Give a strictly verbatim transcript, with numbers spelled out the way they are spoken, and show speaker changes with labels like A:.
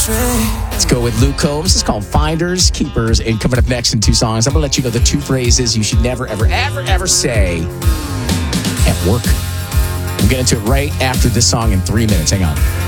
A: Let's go with Luke Combs. This is called Finders, Keepers. And coming up next in two songs, I'm going to let you know the two phrases you should never, ever, ever, ever say at work. We'll get into it right after this song in three minutes. Hang on.